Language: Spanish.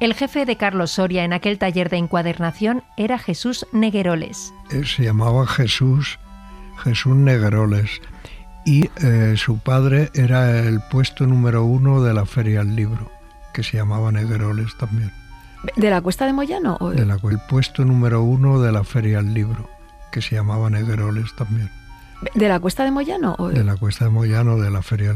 El jefe de Carlos Soria en aquel taller de encuadernación era Jesús Negueroles. Se llamaba Jesús Negueroles, y su padre era el puesto número 1 de la Feria del Libro, que se llamaba Negueroles también. ¿De la Cuesta de Moyano? El puesto número 1 de la Feria del Libro, que se llamaba Negueroles también. ¿De la Cuesta de Moyano? De la Cuesta de Moyano, de la Feria del